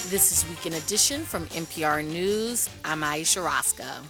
This is Weekend Edition from NPR News. I'm Aisha Roscoe.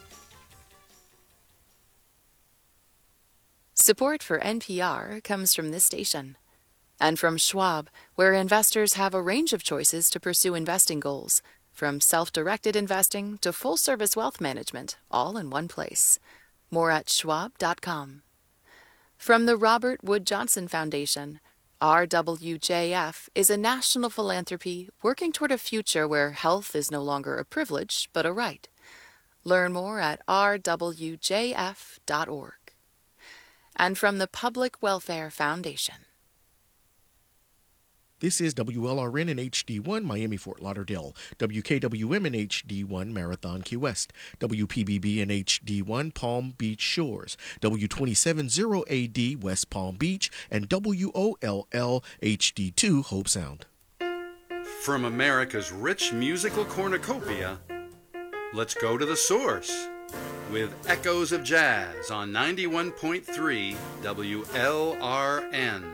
Support for NPR comes from this station and from Schwab, where investors have a range of choices to pursue investing goals, from self-directed investing to full-service wealth management, all in one place. More at schwab.com. From the Robert Wood Johnson Foundation, RWJF is a national philanthropy working toward a future where health is no longer a privilege, but a right. Learn more at rwjf.org. And from the Public Welfare Foundation. This is WLRN in HD1, Miami, Fort Lauderdale, WKWM in HD1, Marathon, Key West, WPBB in HD1, Palm Beach Shores, W270AD, West Palm Beach, and WOLL HD2, Hope Sound. From America's rich musical cornucopia, let's go to the source with Echoes of Jazz on 91.3 WLRN.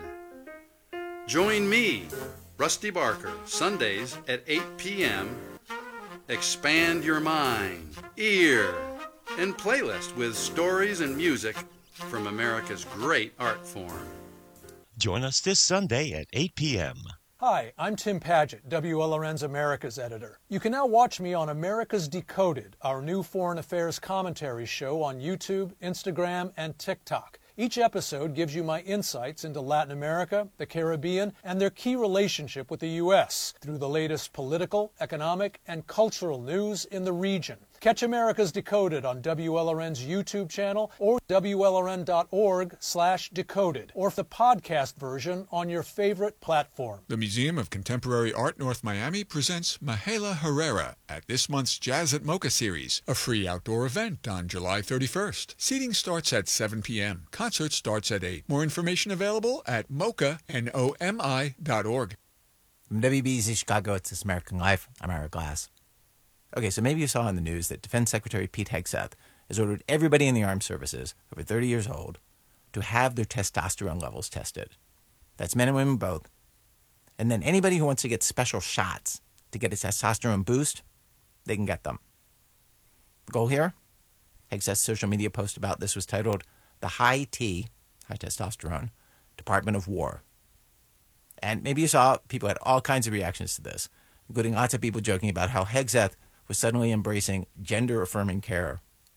Join me, Rusty Barker, Sundays at 8 p.m. Expand your mind, ear, and playlist with stories and music from America's great art form. Join us this Sunday at 8 p.m. Hi, I'm Tim Padgett, WLRN's America's editor. You can now watch me on America's Decoded, our new foreign affairs commentary show on YouTube, Instagram, and TikTok. Each episode gives you my insights into Latin America, the Caribbean, and their key relationship with the U.S. through the latest political, economic, and cultural news in the region. Catch America's Decoded on WLRN's YouTube channel or WLRN.org/decoded, or the podcast version on your favorite platform. The Museum of Contemporary Art North Miami presents Mahela Herrera at this month's Jazz at Mocha series, a free outdoor event on July 31st. Seating starts at 7 p.m. Concert starts at 8. More information available at mocha.org. From WBZ Chicago, it's This American Life. I'm Ira Glass. Okay, so maybe you saw in the news that Defense Secretary Pete Hegseth has ordered everybody in the armed services over 30 years old to have their testosterone levels tested. That's men and women both. And then anybody who wants to get special shots to get a testosterone boost, they can get them. The goal here? Hegseth's social media post about this was titled, "The High T, High Testosterone, Department of War." And maybe you saw people had all kinds of reactions to this, including lots of people joking about how Hegseth was suddenly embracing gender-affirming care.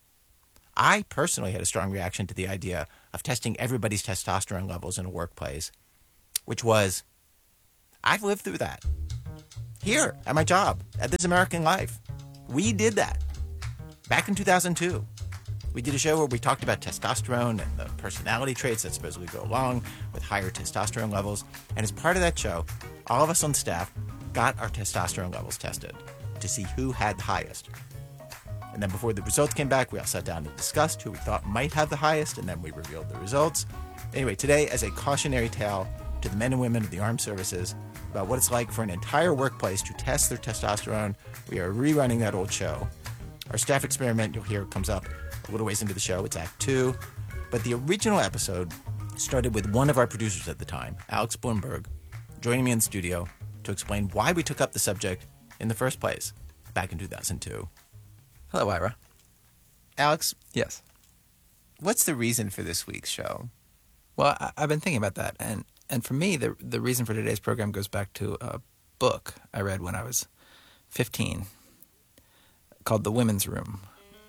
I personally had a strong reaction to the idea of testing everybody's testosterone levels in a workplace, which was, I've lived through that. Here, at my job, at This American Life. We did that. Back in 2002. We did a show where we talked about testosterone and the personality traits that supposedly go along with higher testosterone levels. And as part of that show, all of us on staff got our testosterone levels tested to see who had the highest. And then before the results came back, we all sat down and discussed who we thought might have the highest, and then we revealed the results. Anyway, today, as a cautionary tale to the men and women of the armed services about what it's like for an entire workplace to test their testosterone, we are rerunning that old show. Our staff experiment, you'll hear, comes up a little ways into the show. It's Act 2. But the original episode started with one of our producers at the time, Alex Bloomberg, joining me in the studio to explain why we took up the subject in the first place back in 2002. Hello, Ira. Alex? Yes. What's the reason for this week's show? Well, I've been thinking about that, and for me, the reason for today's program goes back to a book I read when I was 15 called The Women's Room.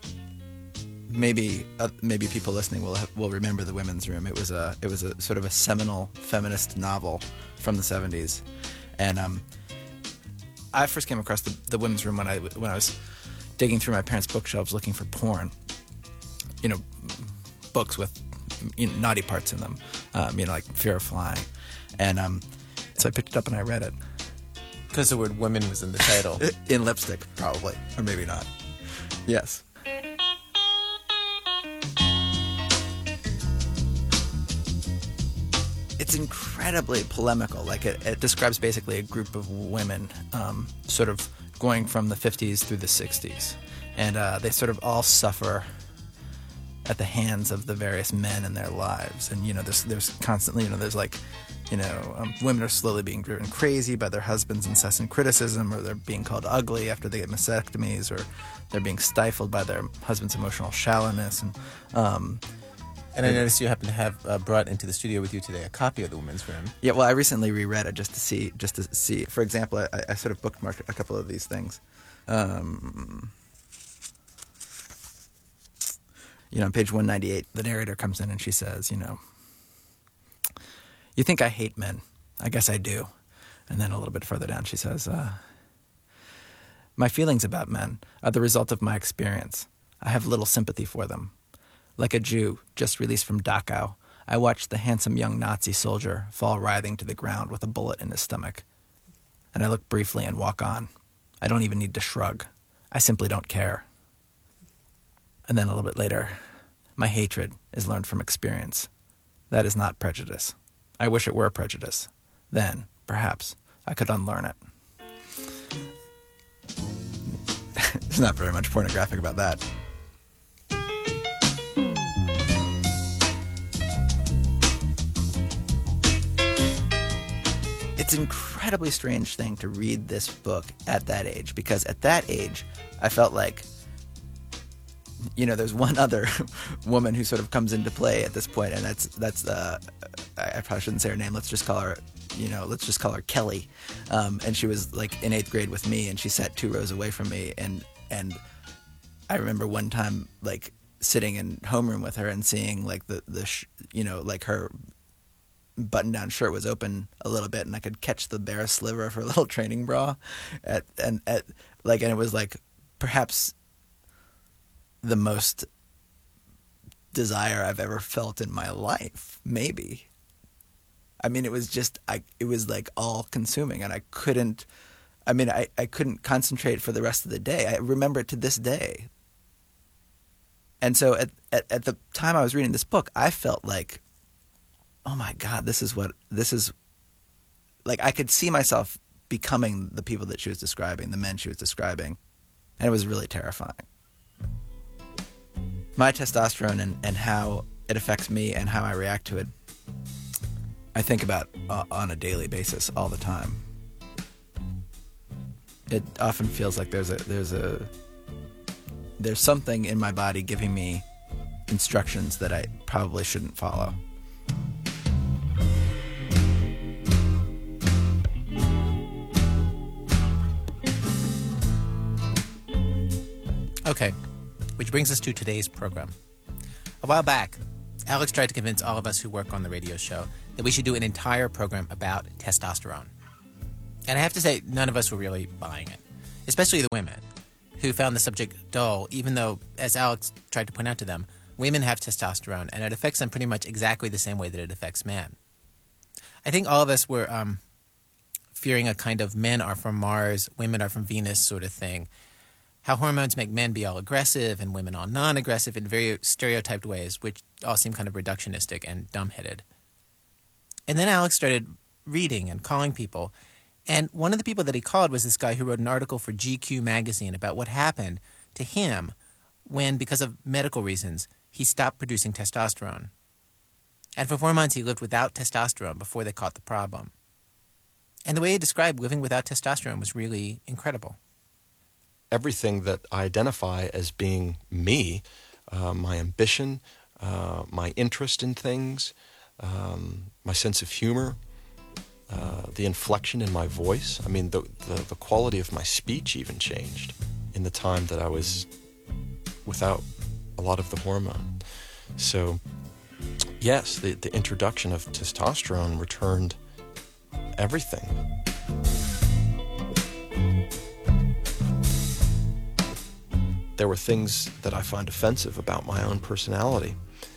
Maybe people listening will remember The Women's Room. It was a sort of a seminal feminist novel from the 70s, and I first came across the Women's Room when I was digging through my parents' bookshelves looking for porn. Books with naughty parts in them, like Fear of Flying, and so I picked it up and I read it. Because the word women was in the title. In lipstick, probably, or maybe not. Yes. It's incredibly polemical. Like it describes basically a group of women sort of going from the 50s through the 60s. And they sort of all suffer at the hands of the various men in their lives. And, there's constantly, there's like women are slowly being driven crazy by their husbands' incessant criticism, or they're being called ugly after they get mastectomies, or they're being stifled by their husband's emotional shallowness. And I noticed you happen to have brought into the studio with you today a copy of The Women's Room. Yeah, well, I recently reread it just to see. For example, I sort of bookmarked a couple of these things. On page 198, the narrator comes in and she says, you think I hate men. I guess I do. And then a little bit further down, she says, my feelings about men are the result of my experience. I have little sympathy for them. Like a Jew just released from Dachau, I watched the handsome young Nazi soldier fall writhing to the ground with a bullet in his stomach. And I look briefly and walk on. I don't even need to shrug. I simply don't care. And then a little bit later, my hatred is learned from experience. That is not prejudice. I wish it were prejudice. Then, perhaps, I could unlearn it. There's not very much pornographic about that. It's an incredibly strange thing to read this book at that age, because at that age, I felt like, there's one other woman who sort of comes into play at this point, and that's I probably shouldn't say her name. Let's just call her Kelly. And she was like in 8th grade with me, and she sat 2 rows away from me, and I remember one time like sitting in homeroom with her and seeing like like her button-down shirt was open a little bit, and I could catch the bare sliver of her little training bra, and it was like perhaps the most desire I've ever felt in my life, maybe. I mean, it was just it was like all-consuming, and I couldn't concentrate for the rest of the day. I remember it to this day. And so at the time I was reading this book, I felt like, oh my God, this is like I could see myself becoming the people that she was describing, the men she was describing, and it was really terrifying. My testosterone and how it affects me and how I react to it, I think about on a daily basis all the time. It often feels like there's something in my body giving me instructions that I probably shouldn't follow. Okay, which brings us to today's program. A while back, Alex tried to convince all of us who work on the radio show that we should do an entire program about testosterone. And I have to say, none of us were really buying it, especially the women, who found the subject dull, even though, as Alex tried to point out to them, women have testosterone, and it affects them pretty much exactly the same way that it affects men. I think all of us were fearing a kind of men are from Mars, women are from Venus sort of thing. How hormones make men be all aggressive and women all non-aggressive in very stereotyped ways, which all seem kind of reductionistic and dumbheaded. And then Alex started reading and calling people, and one of the people that he called was this guy who wrote an article for GQ magazine about what happened to him when, because of medical reasons, he stopped producing testosterone. And for 4 months he lived without testosterone before they caught the problem. And the way he described living without testosterone was really incredible. Everything that I identify as being me, my ambition, my interest in things, my sense of humor, the inflection in my voice. I mean, the quality of my speech even changed in the time that I was without a lot of the hormone. So, yes, the introduction of testosterone returned everything. There were things that I find offensive about my own personality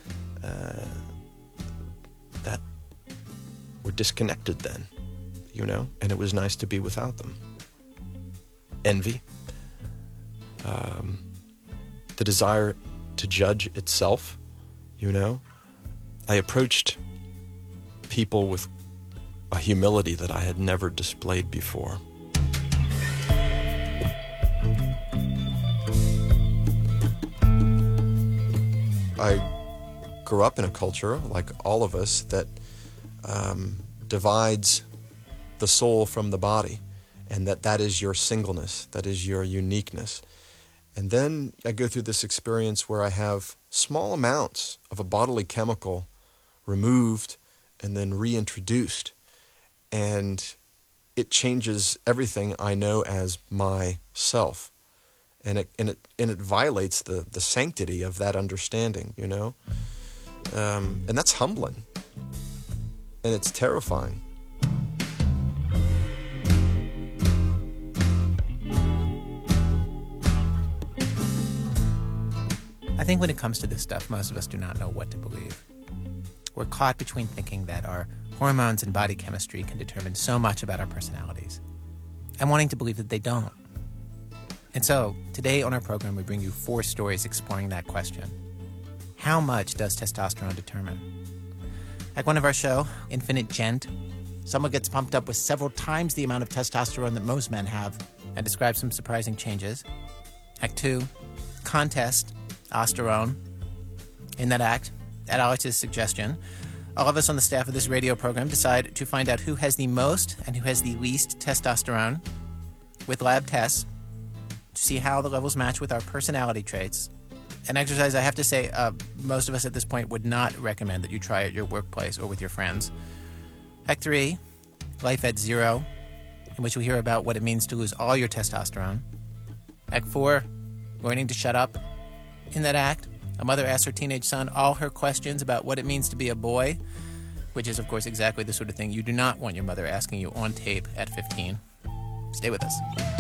that were disconnected then, and it was nice to be without them. Envy, the desire to judge itself, I approached people with a humility that I had never displayed before. I grew up in a culture, like all of us, that divides the soul from the body, and that is your singleness, that is your uniqueness. And then I go through this experience where I have small amounts of a bodily chemical removed and then reintroduced, and it changes everything I know as myself, and it violates the sanctity of that understanding, you know, and that's humbling, and it's terrifying. I think when it comes to this stuff, most of us do not know what to believe. We're caught between thinking that our hormones and body chemistry can determine so much about our personalities, and wanting to believe that they don't. And so, today on our program, we bring you 4 stories exploring that question. How much does testosterone determine? Like one of our show, Infinite Gent, someone gets pumped up with several times the amount of testosterone that most men have and describes some surprising changes. Act 2, Contest, Osterone. In that act, at Alex's suggestion, all of us on the staff of this radio program decide to find out who has the most and who has the least testosterone with lab tests to see how the levels match with our personality traits. An exercise I have to say most of us at this point would not recommend that you try at your workplace or with your friends. Act 3, Life at Zero, in which we hear about what it means to lose all your testosterone. Act 4, Learning to Shut Up. In that act, a mother asks her teenage son all her questions about what it means to be a boy, which is, of course, exactly the sort of thing you do not want your mother asking you on tape at 15. Stay with us.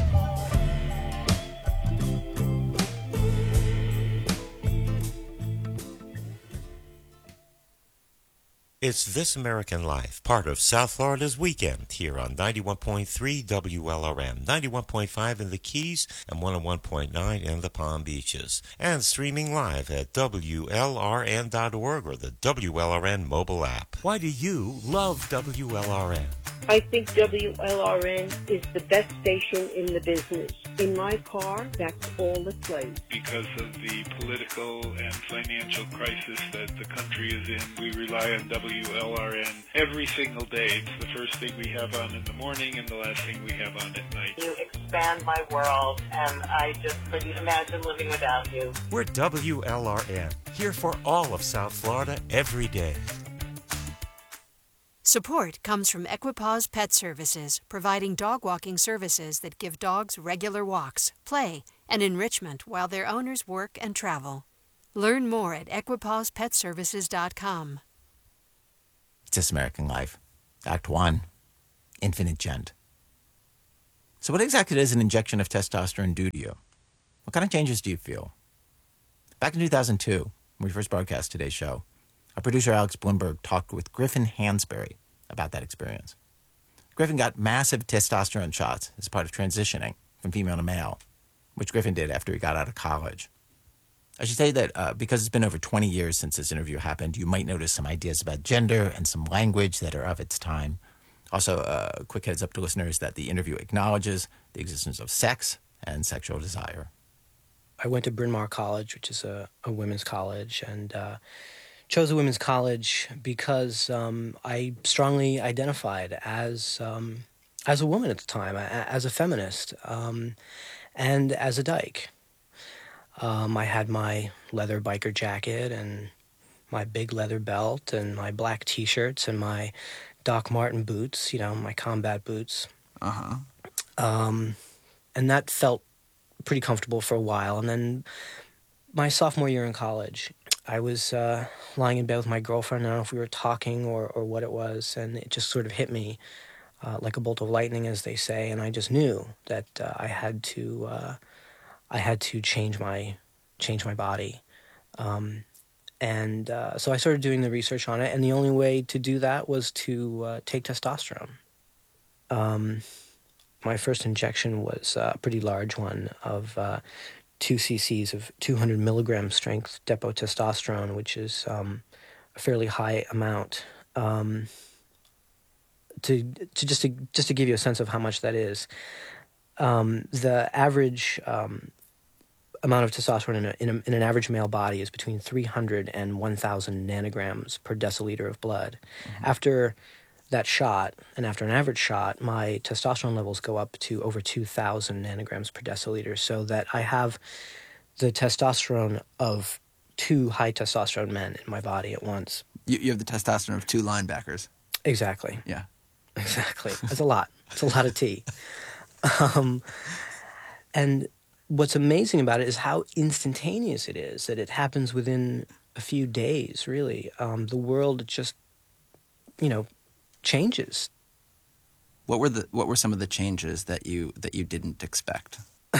It's This American Life, part of South Florida's Weekend, here on 91.3 WLRM, 91.5 in the Keys, and 101.9 in the Palm Beaches. And streaming live at WLRN.org or the WLRN mobile app. Why do you love WLRN? I think WLRN is the best station in the business. In my car, that's all it plays. Because of the political and financial crisis that the country is in, we rely on WLRN every single day. It's the first thing we have on in the morning and the last thing we have on at night. You expand my world, and I just couldn't imagine living without you. We're WLRN, here for all of South Florida every day. Support comes from Equipaws Pet Services, providing dog walking services that give dogs regular walks, play, and enrichment while their owners work and travel. Learn more at equipawspetservices.com. It's This American Life. Act 1, Infinite Gent. So what exactly does an injection of testosterone do to you? What kind of changes do you feel? Back in 2002, when we first broadcast today's show, our producer Alex Bloomberg talked with Griffin Hansberry about that experience. Griffin got massive testosterone shots as part of transitioning from female to male, which Griffin did after he got out of college. I should say that because it's been over 20 years since this interview happened, you might notice some ideas about gender and some language that are of its time. Also, a quick heads up to listeners that the interview acknowledges the existence of sex and sexual desire. I went to Bryn Mawr College, which is a women's college, and chose a women's college because I strongly identified as a woman at the time, as a feminist, and as a dyke. I had my leather biker jacket and my big leather belt and my black T-shirts and my Doc Marten boots, my combat boots. And that felt pretty comfortable for a while. And then my sophomore year in college, I was lying in bed with my girlfriend. I don't know if we were talking or what it was, and it just sort of hit me like a bolt of lightning, as they say. And I just knew that I had to change my body. So I started doing the research on it, and the only way to do that was to take testosterone. My first injection was a pretty large one of 2 cc's of 200 milligram strength depot testosterone, which is a fairly high amount. Just to give you a sense of how much that is, the average amount of testosterone in an average male body is between 300 and 1,000 nanograms per deciliter of blood. Mm-hmm. After that shot, and after an average shot, my testosterone levels go up to over 2,000 nanograms per deciliter, so that I have the testosterone of 2 high testosterone men in my body at once. You have the testosterone of 2 linebackers. Exactly. Yeah. Exactly. That's a lot. It's a lot of tea. And what's amazing about it is how instantaneous it is, that it happens within a few days, really. The world just, changes. What were some of the changes that you didn't expect?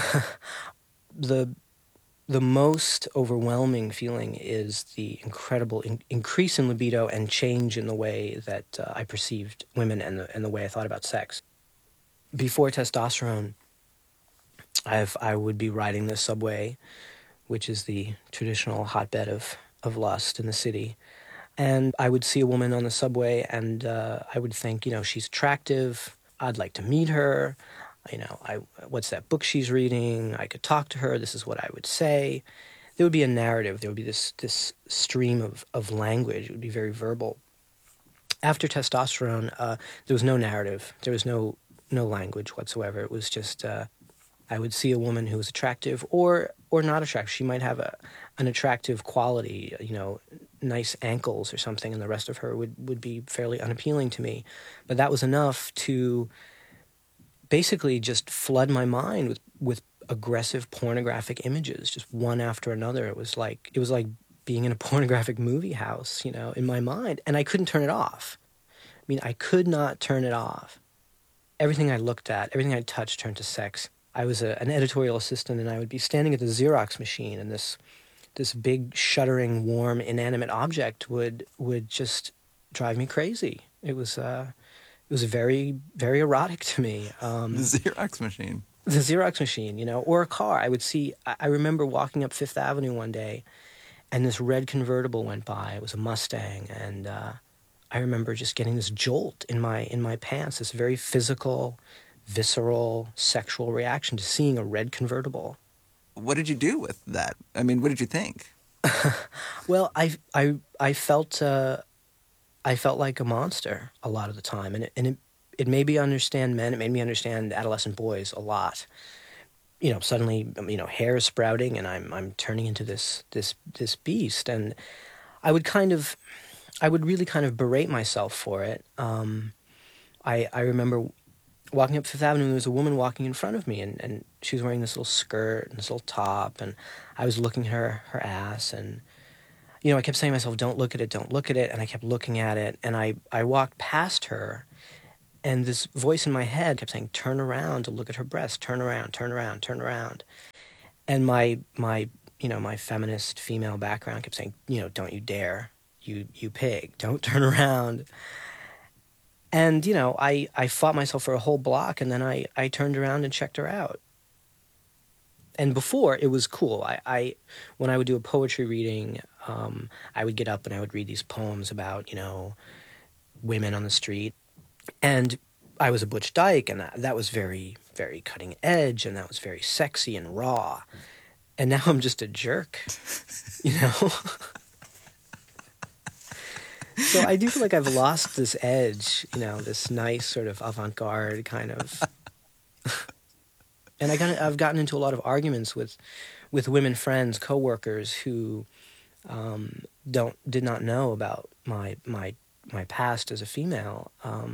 The most overwhelming feeling is the incredible increase in libido and change in the way that I perceived women and the way I thought about sex. Before testosterone, I would be riding the subway, which is the traditional hotbed of lust in the city, and I would see a woman on the subway, and I would think, she's attractive. I'd like to meet her. What's that book she's reading? I could talk to her. This is what I would say. There would be a narrative. There would be this stream of language. It would be very verbal. After testosterone, there was no narrative. There was no language whatsoever. It was just I would see a woman who was attractive or not attractive. She might have an attractive quality, nice ankles or something, and the rest of her would be fairly unappealing to me. But that was enough to basically just flood my mind with aggressive pornographic images, just one after another. It was like being in a pornographic movie house, in my mind, and I couldn't turn it off. I mean, I could not turn it off. Everything I looked at, everything I touched turned to sex. I was an editorial assistant, and I would be standing at the Xerox machine, and this big, shuddering, warm, inanimate object would just drive me crazy. It was very, very erotic to me. The Xerox machine. The Xerox machine, or a car. I remember walking up Fifth Avenue one day, and this red convertible went by. It was a Mustang, and I remember just getting this jolt in my pants, this very physical, visceral, sexual reaction to seeing a red convertible. What did you do with that? I mean, what did you think? Well, I felt like a monster a lot of the time, and it made me understand men. It made me understand adolescent boys a lot. Suddenly, hair is sprouting, and I'm turning into this beast, and I would really kind of berate myself for it. I remember walking up Fifth Avenue, and there was a woman walking in front of me, and she was wearing this little skirt and this little top, and I was looking at her ass, and I kept saying to myself, don't look at it, and I kept looking at it, and I walked past her, and this voice in my head kept saying, turn around to look at her breast, turn around, turn around, turn around. And my feminist female background kept saying, don't you dare, you pig, don't turn around. And, I fought myself for a whole block, and then I turned around and checked her out. And before, it was cool. When I would do a poetry reading, I would get up and I would read these poems about, women on the street. And I was a Butch Dyke, and that was very, very cutting edge, and that was very sexy and raw. And now I'm just a jerk, So I do feel like I've lost this edge, this nice sort of avant-garde kind of... And I've gotten into a lot of arguments with women friends, coworkers who did not know about my past as a female.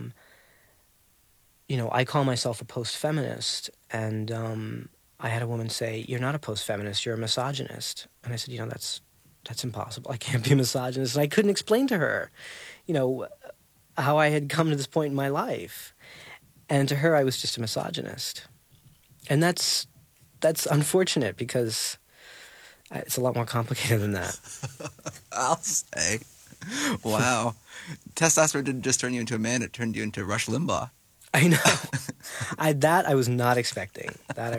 I call myself a post-feminist, and I had a woman say, "You're not a post-feminist, you're a misogynist." And I said, that's impossible. I can't be a misogynist. And I couldn't explain to her, how I had come to this point in my life. And to her, I was just a misogynist. And that's unfortunate, because it's a lot more complicated than that. I'll say. Wow. Testosterone didn't just turn you into a man, it turned you into Rush Limbaugh. I know. That I was not expecting.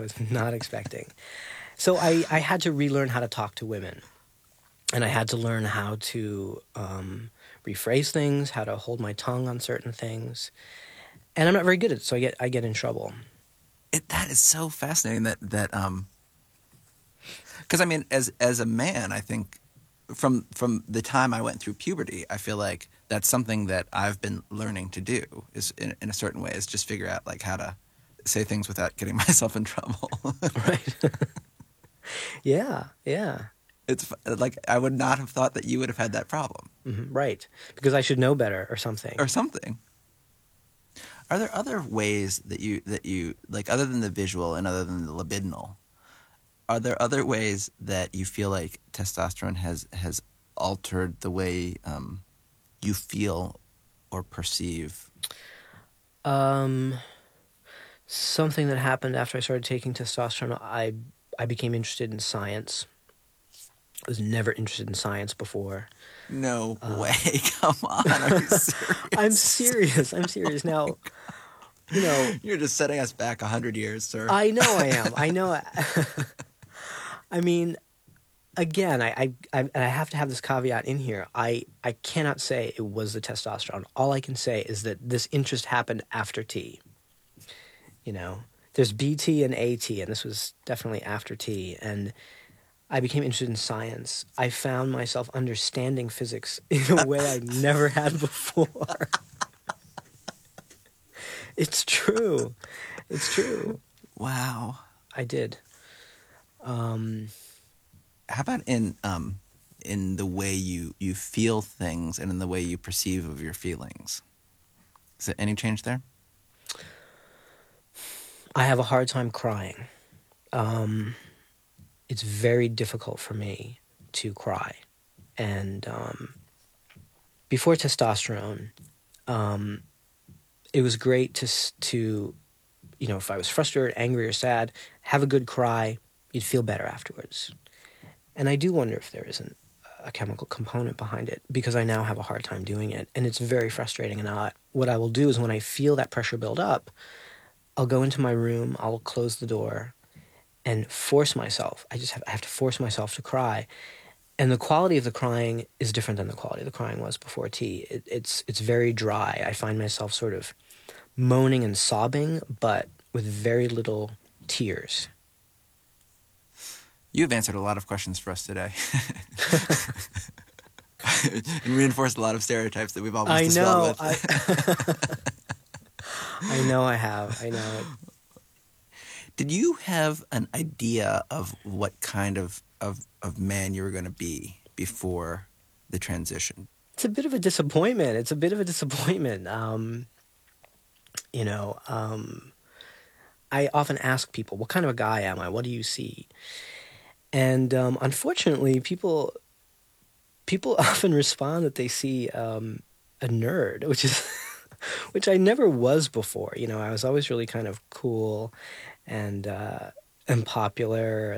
So I had to relearn how to talk to women. And I had to learn how to rephrase things, how to hold my tongue on certain things. And I'm not very good at it, so I get in trouble. That is so fascinating that because I mean, as a man, I think from the time I went through puberty, I feel like that's something that I've been learning to do, is in a certain way, is just figure out like how to say things without getting myself in trouble. Right. Yeah. It's like I would not have thought that you would have had that problem. Mm-hmm. Right. Because I should know better or something. Are there other ways that you like, other than the visual and other than the libidinal, are there other ways that you feel like testosterone has altered the way you feel or perceive? Something that happened after I started taking testosterone, I became interested in science. I was never interested in science before. No way. Come on. Are you serious? I'm serious. Now, you know... You're just setting us back 100 years, sir. I know I am. I know. I mean, again, I have to have this caveat in here. I cannot say it was the testosterone. All I can say is that this interest happened after T. You know, there's BT and AT, and this was definitely after T. And I became interested in science. I found myself understanding physics in a way I never had before. It's true. It's true. Wow. I did. How about in the way you feel things and in the way you perceive of your feelings? Is there any change there? I have a hard time crying. It's very difficult for me to cry. And before testosterone, it was great to, you know, if I was frustrated, angry, or sad, have a good cry, you'd feel better afterwards. And I do wonder if there isn't a chemical component behind it, because I now have a hard time doing it. And it's very frustrating. And what I will do is when I feel that pressure build up, I'll go into my room, I'll close the door, and force myself. I have to force myself to cry. And the quality of the crying is different than the quality of the crying was before T. It's very dry. I find myself sort of moaning and sobbing, but with very little tears. You've answered a lot of questions for us today. And reinforced a lot of stereotypes that we've almost dispelled with. I know I have. I know it. Did you have an idea of what kind of man you were going to be before the transition? It's a bit of a disappointment. You know, I often ask people, what kind of a guy am I? What do you see? And unfortunately, people often respond that they see a nerd, which I never was before. You know, I was always really kind of cool and popular